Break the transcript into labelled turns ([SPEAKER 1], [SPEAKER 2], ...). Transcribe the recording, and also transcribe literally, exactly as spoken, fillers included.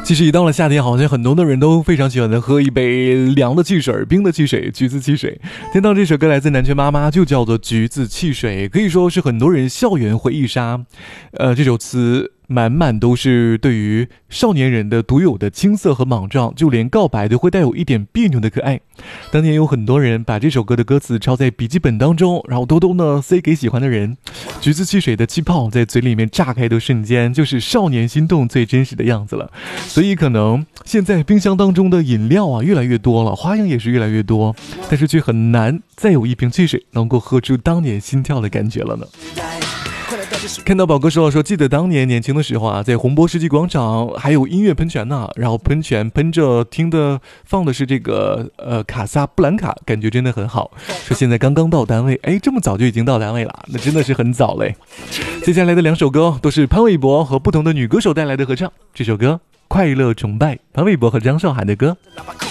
[SPEAKER 1] 其实一到了夏天，好像很多的人都非常喜欢的喝一杯凉的汽水、冰的汽水、橘子汽水。听到这首歌来自南拳妈妈，就叫做《橘子汽水》，可以说是很多人校园回忆杀。呃，这首词满满都是对于少年人的独有的青涩和莽撞，就连告白都会带有一点别扭的可爱。当年有很多人把这首歌的歌词抄在笔记本当中，然后偷偷呢塞给喜欢的人。橘子汽水的气泡在嘴里面炸开的瞬间，就是少年心动最真实的样子了。所以可能现在冰箱当中的饮料啊越来越多了，花样也是越来越多，但是却很难再有一瓶汽水能够喝出当年心跳的感觉了呢。看到宝哥说了说，记得当年年轻的时候啊，在洪波世纪广场还有音乐喷泉呢，然后喷泉喷着听的放的是这个呃卡萨布兰卡，感觉真的很好。说现在刚刚到单位，哎，这么早就已经到单位了，那真的是很早嘞。接下来的两首歌都是潘玮柏和不同的女歌手带来的合唱，这首歌《快乐崇拜》，潘玮柏和张韶涵的歌。